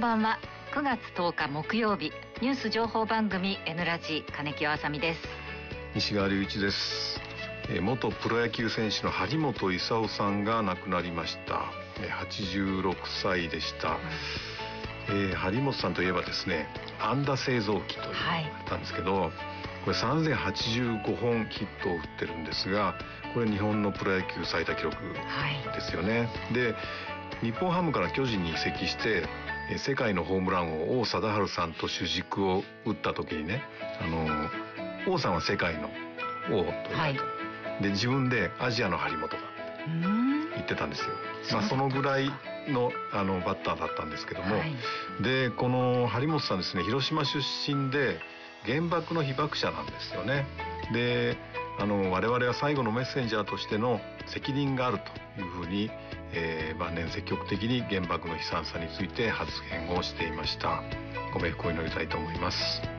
ばんは。9月10日木曜日、ニュース情報番組 N ラジ金清あさみです。 西川隆一です。元プロ野球選手の張本勲さんが亡くなりました。86歳でした。張本さんといえばですね、安打製造機というのがあったんですけど、これ3085本ヒットを打ってるんですが、これ日本のプロ野球最多記録ですよね。で、日本ハムから巨人に移籍して世界のホームラン王王貞治さんと主軸を打った時にね、王さんは世界の王と言われた、で自分でアジアの張本だって言ってたんですよ。そのぐらいのバッターだったんですけども、でこの張本さんですね、広島出身で原爆の被爆者なんですよね。で我々は最後のメッセンジャーとしての責任があるというふうに、晩年積極的に原爆の悲惨さについて発言をしていました。ご冥福を祈りたいと思います。